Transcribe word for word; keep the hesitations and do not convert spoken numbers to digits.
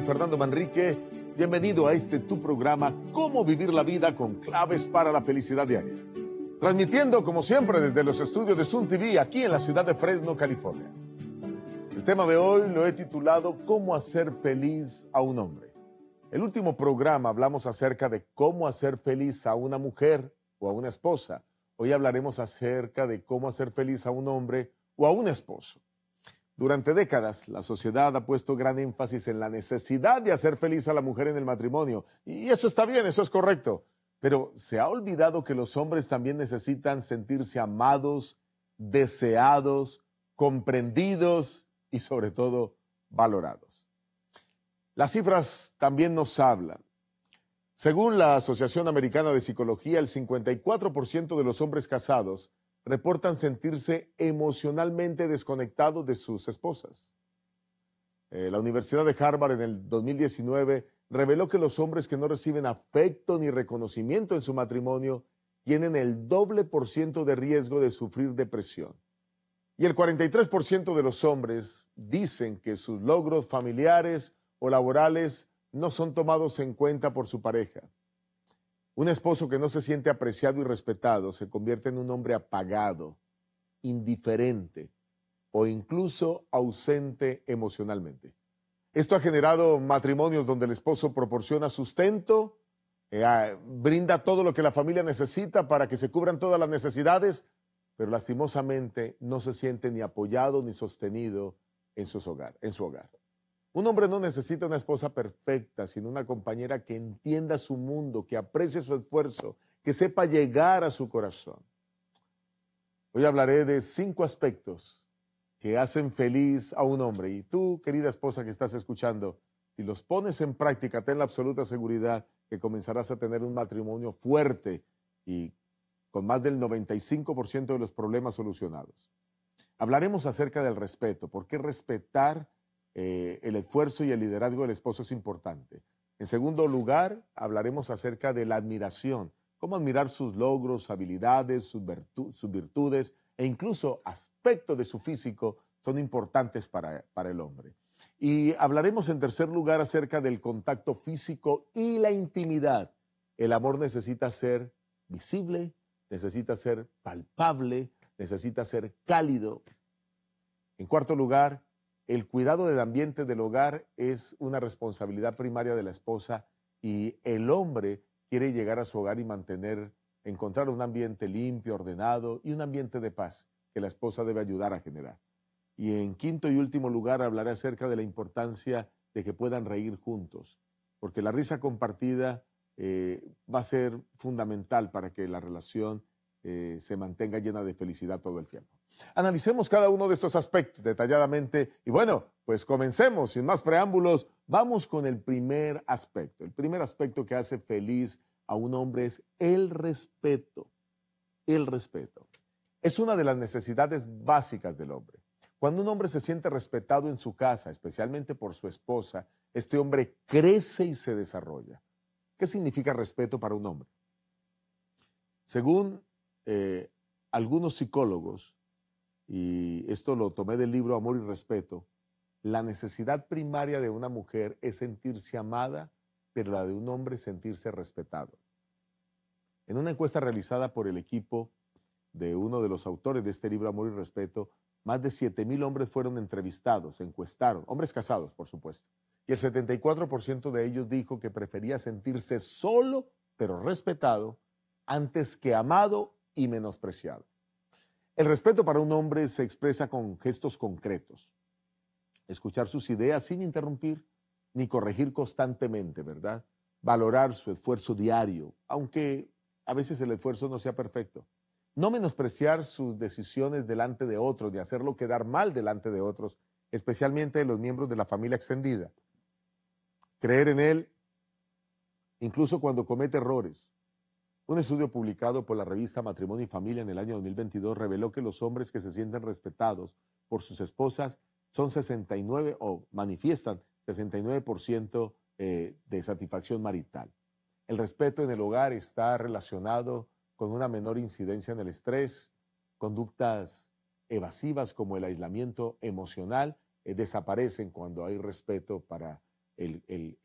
Fernando Manrique. Bienvenido a este tu programa, Cómo vivir la vida con claves para la felicidad diaria. Transmitiendo, como siempre, desde los estudios de Sun T V, aquí en la ciudad de Fresno, California. El tema de hoy lo he titulado ¿Cómo hacer feliz a un hombre? El último programa hablamos acerca de cómo hacer feliz a una mujer o a una esposa. Hoy hablaremos acerca de cómo hacer feliz a un hombre o a un esposo. Durante décadas, la sociedad ha puesto gran énfasis en la necesidad de hacer feliz a la mujer en el matrimonio. Y eso está bien, eso es correcto. Pero se ha olvidado que los hombres también necesitan sentirse amados, deseados, comprendidos y sobre todo valorados. Las cifras también nos hablan. Según la Asociación Americana de Psicología, el cincuenta y cuatro por ciento de los hombres casados reportan sentirse emocionalmente desconectados de sus esposas. Eh, la Universidad de Harvard en el dos mil diecinueve reveló que los hombres que no reciben afecto ni reconocimiento en su matrimonio tienen el doble por ciento de riesgo de sufrir depresión. Y el cuarenta y tres por ciento de los hombres dicen que sus logros familiares o laborales no son tomados en cuenta por su pareja. Un esposo que no se siente apreciado y respetado se convierte en un hombre apagado, indiferente o incluso ausente emocionalmente. Esto ha generado matrimonios donde el esposo proporciona sustento, eh, brinda todo lo que la familia necesita para que se cubran todas las necesidades, pero lastimosamente no se siente ni apoyado ni sostenido en, sus hogar, en su hogar. Un hombre no necesita una esposa perfecta, sino una compañera que entienda su mundo, que aprecie su esfuerzo, que sepa llegar a su corazón. Hoy hablaré de cinco aspectos que hacen feliz a un hombre. Y tú, querida esposa que estás escuchando, si los pones en práctica, ten la absoluta seguridad que comenzarás a tener un matrimonio fuerte y con más del noventa y cinco por ciento de los problemas solucionados. Hablaremos acerca del respeto. ¿Por qué respetar Eh, el esfuerzo y el liderazgo del esposo es importante? En segundo lugar, hablaremos acerca de la admiración, cómo admirar sus logros, habilidades, sus, virtu sus virtudes e incluso aspectos de su físico son importantes para, para el hombre. Y hablaremos en tercer lugar acerca del contacto físico y la intimidad. El amor necesita ser visible, necesita ser palpable, necesita ser cálido. En cuarto lugar, el cuidado del ambiente del hogar es una responsabilidad primaria de la esposa y el hombre quiere llegar a su hogar y mantener, encontrar un ambiente limpio, ordenado y un ambiente de paz que la esposa debe ayudar a generar. Y en quinto y último lugar hablaré acerca de la importancia de que puedan reír juntos, porque la risa compartida eh, va a ser fundamental para que la relación eh, se mantenga llena de felicidad todo el tiempo. Analicemos cada uno de estos aspectos detalladamente y bueno, pues comencemos, sin más preámbulos, vamos con el primer aspecto. El primer aspecto que hace feliz a un hombre es el respeto. El respeto. Es una de las necesidades básicas del hombre. Cuando un hombre se siente respetado en su casa, especialmente por su esposa, este hombre crece y se desarrolla. ¿Qué significa respeto para un hombre? Según eh, algunos psicólogos, y esto lo tomé del libro Amor y Respeto, la necesidad primaria de una mujer es sentirse amada, pero la de un hombre es sentirse respetado. En una encuesta realizada por el equipo de uno de los autores de este libro Amor y Respeto, más de siete mil hombres fueron entrevistados, encuestaron, hombres casados, por supuesto, y el setenta y cuatro por ciento de ellos dijo que prefería sentirse solo, pero respetado, antes que amado y menospreciado. El respeto para un hombre se expresa con gestos concretos. Escuchar sus ideas sin interrumpir ni corregir constantemente, ¿verdad? Valorar su esfuerzo diario, aunque a veces el esfuerzo no sea perfecto. No menospreciar sus decisiones delante de otros, ni hacerlo quedar mal delante de otros, especialmente de los miembros de la familia extendida. Creer en él, incluso cuando comete errores. Un estudio publicado por la revista Matrimonio y Familia en el año dos mil veintidós reveló que los hombres que se sienten respetados por sus esposas son sesenta y nueve o manifiestan sesenta y nueve por ciento eh, de satisfacción marital. El respeto en el hogar está relacionado con una menor incidencia en el estrés, conductas evasivas como el aislamiento emocional eh, desaparecen cuando hay respeto para el, el,